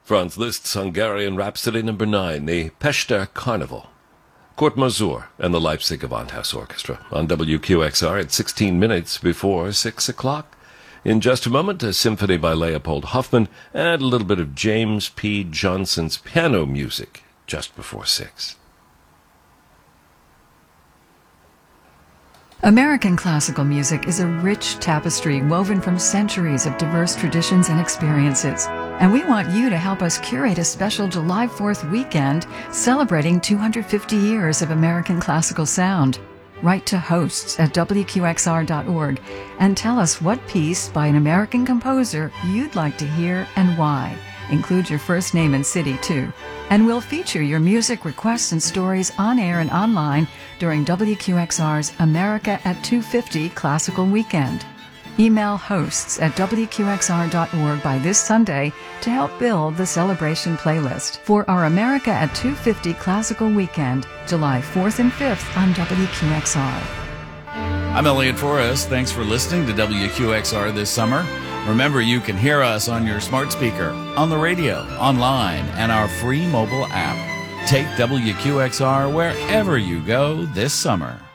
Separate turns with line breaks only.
Franz Liszt's Hungarian Rhapsody No. 9, the Pester Carnival. Kurt Masur and the Leipzig Gewandhaus Orchestra on WQXR at 16 minutes before 6 o'clock. In just a moment, a symphony by Leopold Hoffmann and a little bit of James P. Johnson's piano music just before 6.
American classical music is a rich tapestry woven from centuries of diverse traditions and experiences. And we want you to help us curate a special July 4th weekend celebrating 250 years of American classical sound. Write to hosts@wqxr.org and tell us what piece by an American composer you'd like to hear and why. Include your first name and city, too. And we'll feature your music requests and stories on air and online during WQXR's America at 250 Classical Weekend. Email hosts@wqxr.org by this Sunday to help build the celebration playlist for our America at 250 Classical Weekend, July 4th and 5th on WQXR.
I'm Elliot Forrest. Thanks for listening to WQXR this summer. Remember, you can hear us on your smart speaker, on the radio, online, and our free mobile app. Take WQXR wherever you go this summer.